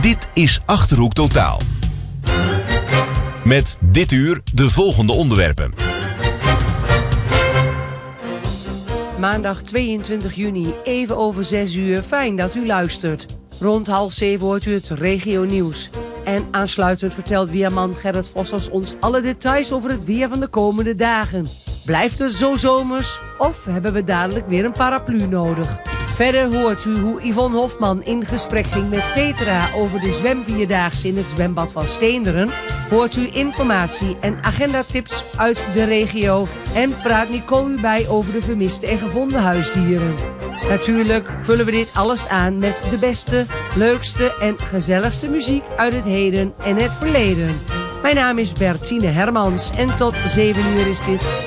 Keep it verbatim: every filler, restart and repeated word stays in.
Dit is Achterhoek Totaal. Met dit uur de volgende onderwerpen. Maandag tweeëntwintig juni, even over zes uur. Fijn dat u luistert. Rond half zeven hoort u het regio nieuws. En aansluitend vertelt weerman Gerrit Vossers ons alle details over het weer van de komende dagen. Blijft het zo zomers of hebben we dadelijk weer een paraplu nodig? Verder hoort u hoe Yvonne Hofman in gesprek ging met Petra over de zwemvierdaagse in het zwembad van Steenderen. Hoort u informatie en agendatips uit de regio en praat Nicole u bij over de vermiste en gevonden huisdieren. Natuurlijk vullen we dit alles aan met de beste, leukste en gezelligste muziek uit het heden en het verleden. Mijn naam is Bertine Hermans en tot zeven uur is dit